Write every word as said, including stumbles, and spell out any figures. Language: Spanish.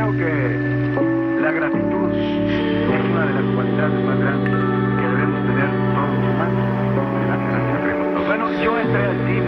creo que la gratitud es una de las cualidades más grandes que debemos tener todos los humanos. Gracias a Dios. Bueno, yo entré al cine